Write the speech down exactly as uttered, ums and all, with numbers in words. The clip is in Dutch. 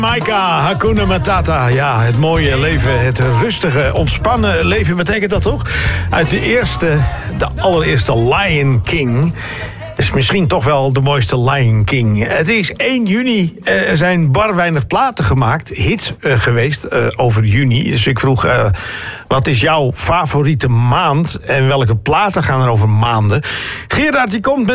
Maika, Hakuna Matata. Ja, het mooie leven, het rustige, ontspannen leven betekent dat toch? Uit de eerste, de allereerste Lion King. Is misschien toch wel de mooiste Lion King. Het is één juni. Er zijn bar weinig platen gemaakt. Hits uh, geweest uh, over juni. Dus ik vroeg, uh, wat is jouw favoriete maand? En welke platen gaan er over maanden? Gerard die komt met